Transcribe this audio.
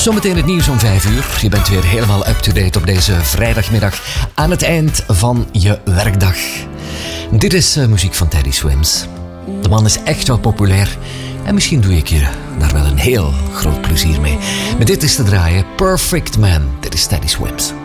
Zometeen het nieuws om 5 uur. Je bent weer helemaal up-to-date op deze vrijdagmiddag aan het eind van je werkdag. Dit is muziek van Teddy Swims. De man is echt wel populair en misschien doe ik je daar wel een heel groot plezier mee. Met dit is te draaien Perfect Man. Dit is Teddy Swims.